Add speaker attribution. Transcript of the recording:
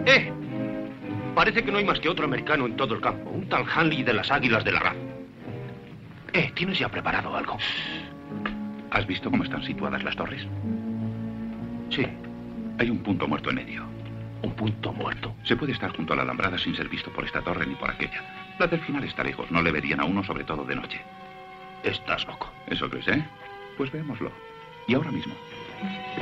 Speaker 1: ¡Eh! Parece que no hay más que otro americano en todo el campo. Un tal Hanley de las Águilas de la Raza. ¿Tienes ya preparado algo?
Speaker 2: ¿Has visto cómo están situadas las torres?
Speaker 1: Sí.
Speaker 2: Hay un punto muerto en medio.
Speaker 1: ¿Un punto muerto?
Speaker 2: Se puede estar junto a la alambrada sin ser visto por esta torre ni por aquella. La del final está lejos. No le verían a uno, sobre todo de noche.
Speaker 1: Estás loco.
Speaker 2: ¿Eso crees, eh? Pues veámoslo. Y ahora mismo.